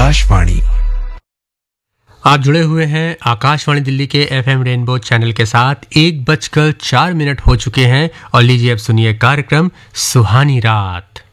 आकाशवाणी। आप जुड़े हुए हैं आकाशवाणी दिल्ली के FM रेनबो चैनल के साथ। 1:04 हो चुके हैं और लीजिए अब सुनिए कार्यक्रम सुहानी रात।